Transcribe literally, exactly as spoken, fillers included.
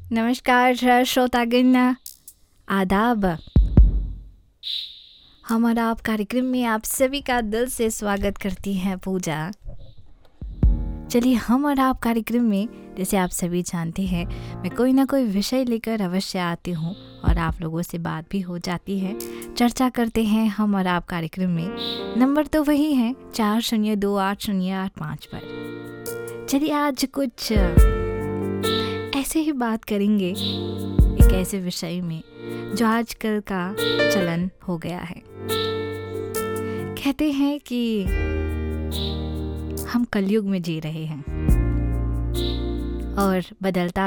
नमस्कार श्रोतागण, आदाब। हमारा आप कार्यक्रम में आप सभी का दिल से स्वागत करती हैं पूजा। चलिए, हम और आप कार्यक्रम में जैसे आप सभी जानते हैं, मैं कोई ना कोई विषय लेकर अवश्य आती हूँ और आप लोगों से बात भी हो जाती है, चर्चा करते हैं हम और आप कार्यक्रम में। नंबर तो वही है चार शून्य दो आठ शून्य आठ पाँच पर। चलिए, आज कुछ ऐसे ही बात करेंगे एक ऐसे विषय में जो आजकल का चलन हो गया है। कहते हैं कि हम कलयुग में जी रहे हैं और बदलता